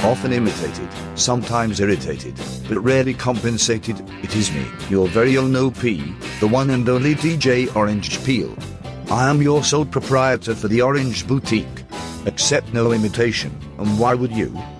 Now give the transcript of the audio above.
often imitated, sometimes irritated, but rarely compensated. It is me, your very own OP, the one and only DJ Orange Peel. I am your sole proprietor for the Orange Boutique. Accept no imitation, and why would you?